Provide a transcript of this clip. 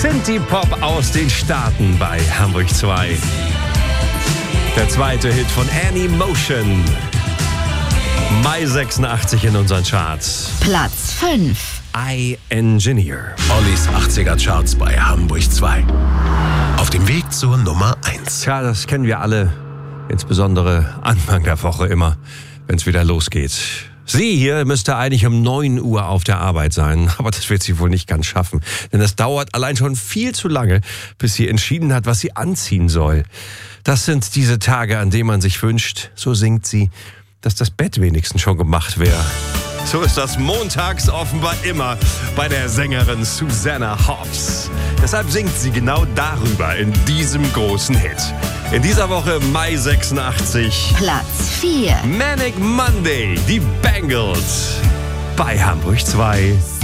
Synthie-Pop aus den Staaten bei Hamburg 2. Der zweite Hit von Annie Motion. Mai 86 in unseren Charts. Platz 5. I Engineer. Ollis 80er Charts bei Hamburg 2. Auf dem Weg zur Nummer 1. Tja, das kennen wir alle. Insbesondere Anfang der Woche immer, wenn es wieder losgeht. Sie hier müsste eigentlich um 9 Uhr auf der Arbeit sein, aber das wird sie wohl nicht ganz schaffen. Denn es dauert allein schon viel zu lange, bis sie entschieden hat, was sie anziehen soll. Das sind diese Tage, an denen man sich wünscht, so singt sie, dass das Bett wenigstens schon gemacht wäre. So ist das montags offenbar immer bei der Sängerin Susanna Hoffs. Deshalb singt sie genau darüber in diesem großen Hit. In dieser Woche Mai 86. Platz 4. Manic Monday, die Bangles bei Hamburg 2.